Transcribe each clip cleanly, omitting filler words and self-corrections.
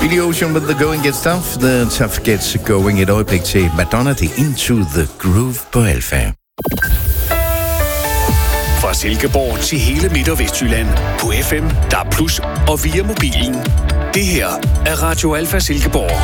Billy Ocean with The Going Gets Tough. The Tough Gets Going. Et øjeblik til Madonna, The Into the Groove på Alfa. Fra Silkeborg til hele Midt- og Vestjylland. På FM, DAB+, og via mobilen. Det her er Radio Alfa Silkeborg.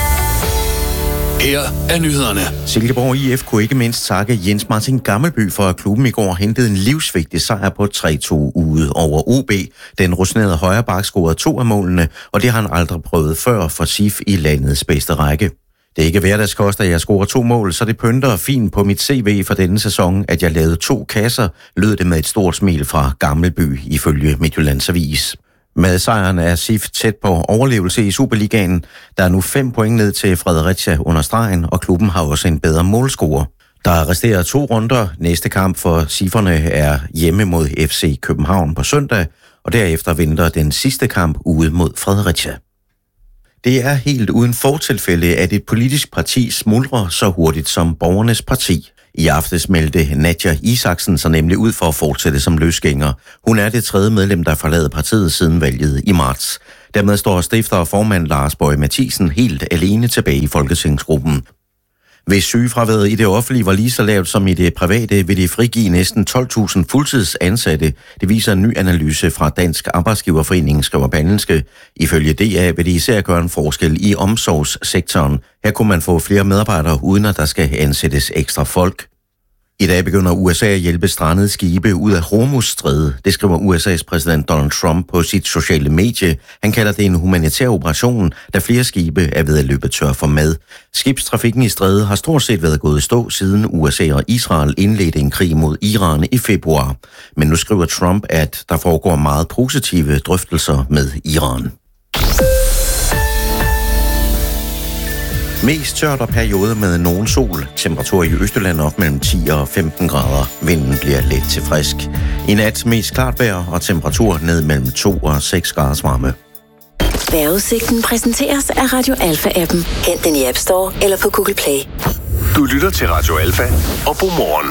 Her er nyhederne. Silkeborg IF kunne ikke mindst takke Jens Martin Gammelby for, at klubben i går hentede en livsvigtig sejr på 3-2 ude over OB. Den rutinerede højreback scorede 2 af målene, og det har han aldrig prøvet før for SIF i landets bedste række. Det er ikke hverdagskost, at jeg scorer 2 mål, så det pynter fint på mit CV for denne sæson, at jeg lavede 2 kasser, lød det med et stort smil fra Gammelby, ifølge Midtjyllands Avis. Med sejren er SIF tæt på overlevelse i Superligaen. Der er nu 5 point ned til Fredericia under stregen, og klubben har også en bedre målscorer. Der resterer 2 runder. Næste kamp for SIF'erne er hjemme mod FC København på søndag, og derefter venter den sidste kamp ude mod Fredericia. Det er helt uden fortilfælde, at et politisk parti smuldrer så hurtigt som Borgernes Parti. I aftes meldte Nadja Isaksen sig nemlig ud for at fortsætte som løsgænger. Hun er det 3. medlem, der forlader partiet siden valget i marts. Dermed står stifter og formand Lars Boje Mathiesen helt alene tilbage i folketingsgruppen. Hvis sygefraværet i det offentlige var lige så lavt som i det private, vil det frigive næsten 12.000 fuldtidsansatte. Det viser en ny analyse fra Dansk Arbejdsgiverforening, skriver Berlingske. Ifølge DA vil det især gøre en forskel i omsorgssektoren. Her kunne man få flere medarbejdere, uden at der skal ansættes ekstra folk. I dag begynder USA at hjælpe strandede skibe ud af Hormuzstrædet. Det skriver USA's præsident Donald Trump på sit sociale medie. Han kalder det en humanitær operation, da flere skibe er ved at løbe tør for mad. Skibstrafikken i strædet har stort set været gået i stå, siden USA og Israel indledte en krig mod Iran i februar. Men nu skriver Trump, at der foregår meget positive drøftelser med Iran. Mest tørt og periode med nogen sol. Temperatur i Østjylland op mellem 10 og 15 grader. Vinden bliver let til frisk. I nat mest klart vejr og temperatur ned mellem 2 og 6 graders varme. Vejrudsigten præsenteres af Radio Alfa-appen. Hent den i App Store eller på Google Play. Du lytter til Radio Alfa og godmorgen.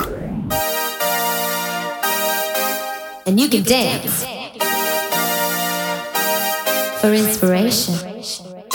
And you can dance for inspiration.